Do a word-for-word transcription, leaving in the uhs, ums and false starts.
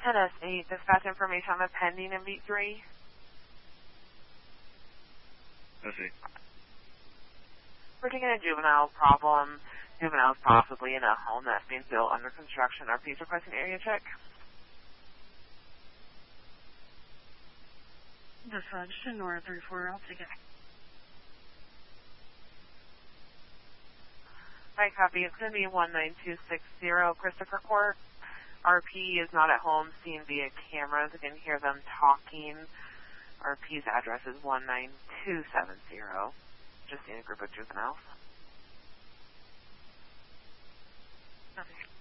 ten S eight, dispatch information on a pending in beat three. I see. We're taking a juvenile problem. Juvenile's possibly in a home that's being built under construction. Are please requesting area check? Dispatch to Nora three four, I'll take it. Right, copy. It's going to be one nine two six zero Christopher Court. R P is not at home, seen via cameras. I can hear them talking. R P's address is one nine two seven zero. Just seen a group of juveniles. Okay.